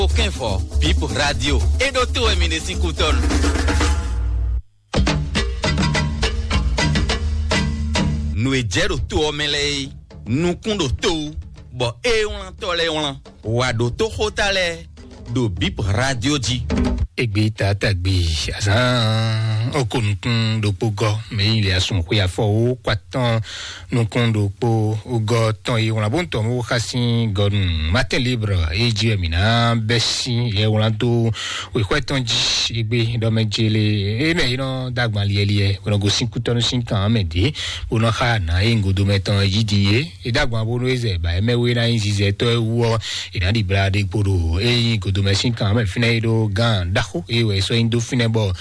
Aucun fort, Bip Radio. Et d'autres ministres Kouton. Nous étions tout au mêlé. Nous comptons tout. Bon, et on l'entole, on l'en. Wado to hotale. Do Bip Radio dit. Egbe tatagbe azan okunkun do pogo mais il y a son kuya fo kwatan no kondo po ogo ton e on la bon ton o kasi gon matin libre e jiemina besi e on la do o kwaton ji egbe do mejele e me no dagban liye on go 5 ton 5 ans mede on ha na e ngodo metan yidie e dagban bo no eze ba e mewe na nzize to ewo e na di brade poro e ngodo me 5 ans me finaido gan ewe so indo finebo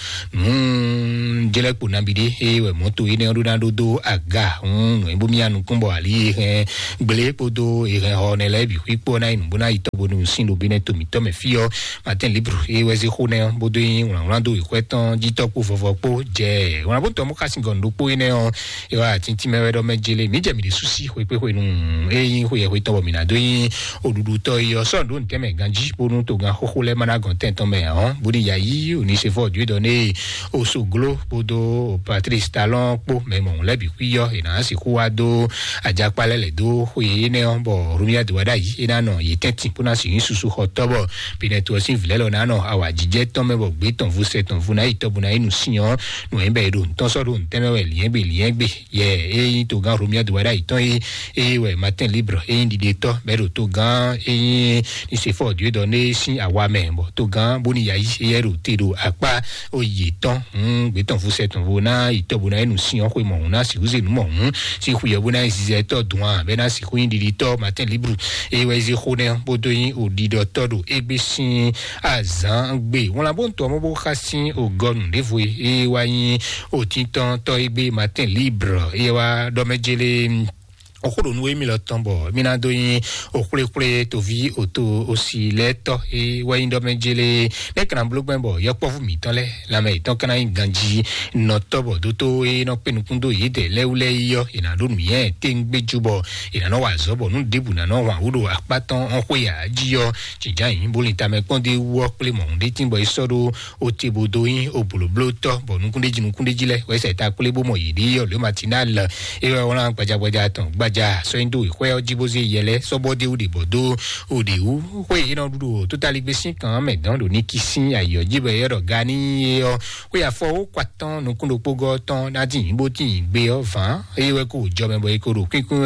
jele ko nabide ewe moto ine ronaldo do aga ebomi anu kumbo ali gbele podo honele bi ipo na inu bona itobo nu sindo bineto mito me fio matin libre ewe ze khone bodo yin ronaldo ikwetan jitopo fofopo je wona bonto mo kasi gondo po ine o ewa tinti mewe do mejele mi je mi de susi ho pe ho inu eyin ho ye ho itobo mi na do yin odudu to yo so do nteme ganji bonu to gan khole mana gon tento me bodi yayi oni se fo Dieu donné au soglo podo Patrice Talon po mais mon lebi kuyo ina si kuado ajakpale le do huine ombo rumia do wada yi ina no yi tenti puna si susu hotobo pineto si vilelo na no awajije to mebo gbe ton vous c'est ton vous na itobu na inu siyan no embe do ton so do ntemewe lienbe ye e to gan rumia do wada iton e we matin libre e indi to bero to gan e ni se fo Dieu donné si awa membo to gan boni yayi yero tiro apa oye ton beton vous c'est ton vona itobuna enu si on ko mo na si vous enu mo si ku yebuna si to doan bena si ku indi to matin libre e wezi khone bodo yin odido todo egbesin azan gbe won la bon to mo bo khasi o gon devwe e wa yin o tintan to egbe matin libre e wa do mejele okoro nu emi lo tombo mina do yin okure to vi oto osi leto e wa yin do mejele ne kan blogben bo yo pofu mi ton le la me ton kan yin ganji no tobo do to e no penukundo yide leule yo ina do mi en tengbe jubo ina no wa zobo nu debu na no wa udo apatan on koya jiyo jinja yin bolin ta me konde wo ple mo de timbo isodo o tebo do yin obuloblo to bo nu kunde jile we se ta ple bo mo yide yo le matinal e wa won gbaja ton ja so indo ikwe ojiboze yele so bode udi bodo udi u we ina dudu totally gbesi kan medan do ni kisin ayo jibe yero gani yo we afo kwatan no kundo pogo ton nadi bo tin gbe o van ewe ko jo me bo ikoro kikun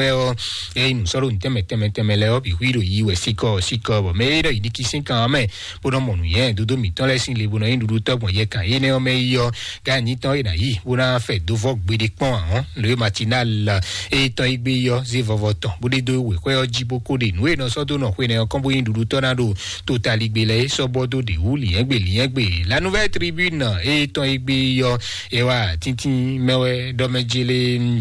e inu soro nteme le obi wiro yi we siko bo me ro idi kisin kan me bodo monu yen dudu mi ton lesin le bono indudu togbon ye kan ene o me yo gani ton ina yi bona fe do vok gbede pon le matinal e ton igbe yo zivo voto budi do we kwe ojiboko de nu e no so do no kwe ne kombo indudu tornado totally gbele so bodo de uli egbe la nouvelle tribune e ton igbe yo e wa tintin mewe do mejele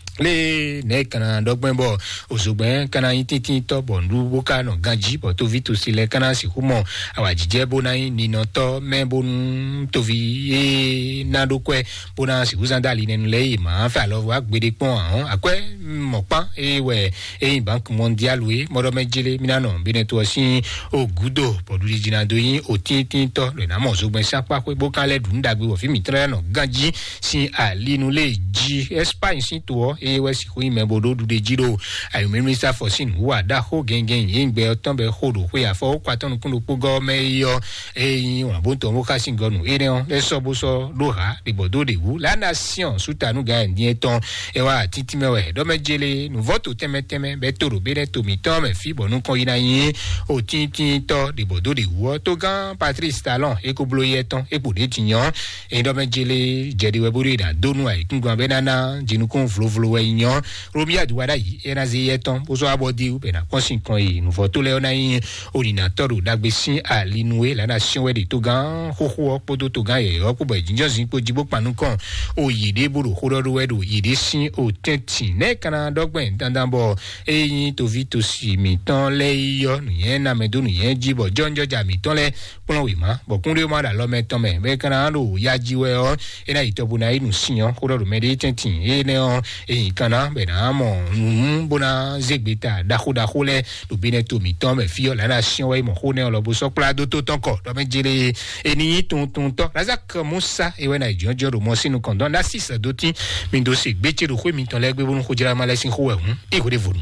le ne kana dogben bo osogben kana tintin to bondu boka no ganji bo to vito sile kana si kumo awajije bona ni no to me bon to vi e nado kwe bona si uzandali nenu le ma fa lo wa gbede pon akwe mo pa e we e bank mondial we modo mejele minano bineto si ogudo bodu jina do yin o tintin to le na mo osogben sapa kwe boka le dun dagbe wo fi mi tre no ganji si alinu le ji Espagne si to e we si ko ime bodo du de jiro ayo minister for sin wa da ho gengen yengbe otombe hodo we afo kwaton kun po go me yo e won bonto mo ka sin gonu e ne on le so bo so lo ha de bodo de wu la nation soutanu ga ndien ton e wa titi mewe do mejele nu vote teme be toro be to mi to me fi bonu kon ina yin o tintin to de bodo de wu to gan Patrice Talon e ko bloye ton e po de tinyan e do mejele jedi we bori da donu ai kun gan be nana jinu kon vlo we nyon romia duwada yi ena zeyeton bozo abodi u bena konsin kan yi nu foto le ona yin ordinateur dagbesin alinue la nation we de togan hoho opodo togan ye opobo jinjo zin po jibo panu kan oyede boro horodo we do yede sin o tenti ne kana dogben dandambo eyin to vito si mi ton le yo nu yen na medo nu yen jibo jonjo ja mi ton le pon we ma bo kunre ma da lo meton me be kana ro yaji we o ena itobu na inu siyan horodo me de tenti ene o eyin mi kana be na mo bona zegbeta dahu le do bine to mi ton me fio la nation we mo hone lo bo so pla do to ton ko do me jere eni ton to razak musa e we na jonjo ro mo sinu kondon la 6 doti mi do se gbe ti ro ko mi ton le gbe bo ko jira ma le sin ko we e ko de vonu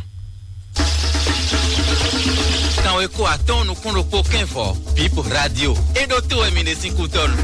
kan we ko aton no kun ro po ken fo Bip Radio e do to e mi ne sin ku ton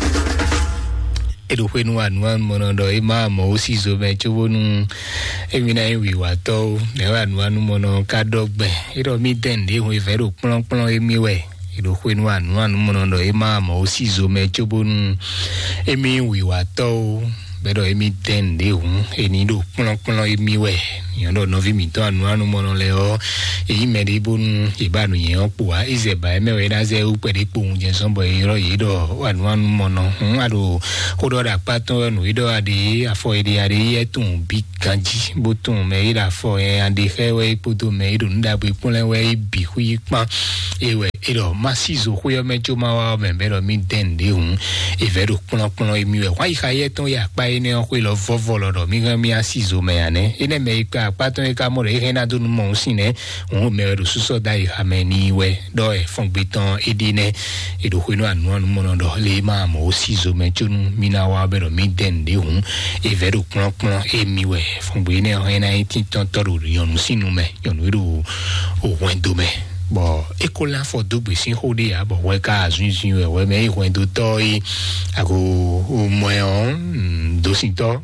edo kwenu anu monondo e ma mo si zo me chobonu emi na wi wa to ne wa anu mono ka dogbe edo mi dende ho ifero plon emi we edo kwenu anu monondo e ma mo si zo me chobonu emi wi wa to bedo emi dende ho eni do plon emi we yondo no vi mi to anu mono le o e me de bonu e ba nu yen opo a ize ba me we na ze u pede po unje sombo iro yido anu mono ado kodo da paton nu ido ade afo ide ade yetun bi kanji botun me ida fo e ande fewe poto me ido nda bu punle we bi hui pa ewe ido masizo huyo mejo ma wa me bedo mi dende hun e vedo plon emi we wa iha yeton ya pa ene o lo vovolo do mi ga mi asizo me ane ene me ka paton e ka mo re hena do mo sine on me ro suso dai ha me ni we do e fon biton edine edo huino anu mo do le ma mo sizo mejo mina wa bedo mi dende hun e vedo plon emi we fon bi ne hena tin ton toru yonu sinu me yonu ru o wendo me bo ekola fo dugbe sin hode ya bo we ka azunzun we me wendo toy ago o moyon dosinto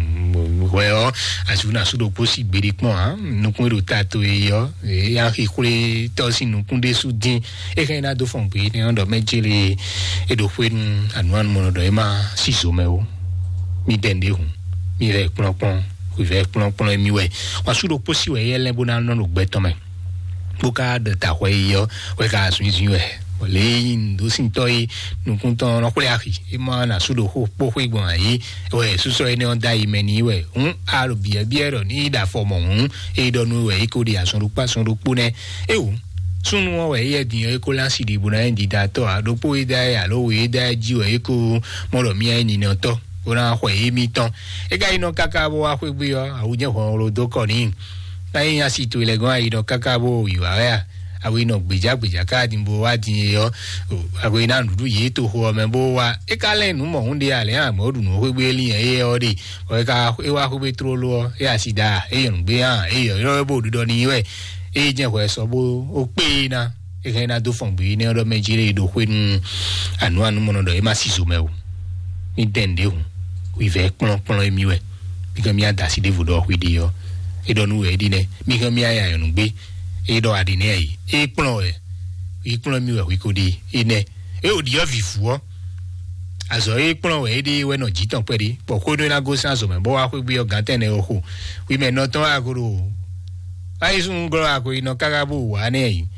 well azuna sudo posi berikmo no kun tato yo ya hikule to sinu kunde sudin e kana do fon pe ni ondo mejele e do fun anuan mono do e ma siso me o mi dende hu mi re plonpon ku ve plonpon mi we wa sudo posi we yele bona no gbeto me buka de ta we yo we ka sunzun we le ndo sintoi nu kunton no kule aki e ma na sudo ho po ho igbon ayi we suso ene on dai meni we aro biero ni da fo mo e do nu we ko di asun rupo ne e o sunu we ye din e ko lan si di bu na ndi da to a do po ida ya lo we da ji we ko mo ro mi ai ni no to ora ho e mi ton e ga ino kakabo a hwe gbe yo awuje ho ro do ko ni lai ya si tu le go ai do kakabo yu a awe no gbeja ka dimbo wa din yo awe na ndu ye to ho me bo wa e ka le nu mo hunde ale a mo du no gbe li e o de o ka e wa gbe tro lo e asida e yo gbe e yo ro bo du do ni we e je ko so bo o pe na e ka na do fon bi ni o mejire do hwe nu anu mo no do e ma sizo me o ni dende hu wi ve plon emi we bi ka mi ada si de vodo hwe di yo e do nu we di ne mi ka mi aya yo nu gbe e do adine yi e plon mi we ko di ine e o di ovifu o azo e plon we di we no jitan pere po ko do na go san so me bo wa ko gbe o gan tene o ho wi me no ton agoro ai sun gro ako ino kagabu wa ne yi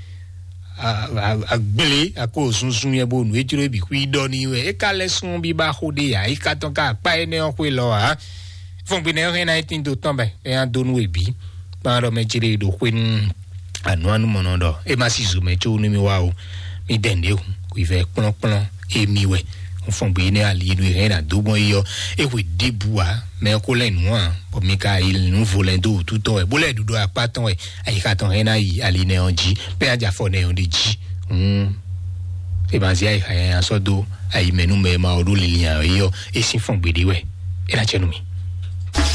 agbele ako sunsun ye bo nu e jiro bi ku do ni we e ka le sun bi ba ho de ya e ka ton ka pa ene o ko lo ha fon bi ne o 19 do ton be e an do nu e bi ba ro me jire do kwin anu monondo e ma sizo me cho ni mi wa o mi dende ku ive plon e mi we on fon bi ne ali nu e na do bon yo e we debua me ko le nu an po mi ka il nu volendo tout ton e bo le do apa ton e ai ka ton e na yi ali ne onji pe aja fo ne on de ji e ba zi ai ha ya so do ai menu me ma o do le lian yo e si fon gbe de we e na chenu mi